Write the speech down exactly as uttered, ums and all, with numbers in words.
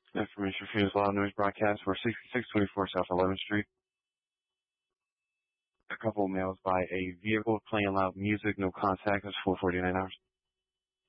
Information for this loud noise broadcast for sixty-six twenty-four South eleventh Street. A couple of males by a vehicle playing loud music, no contact. It's four forty-nine hours.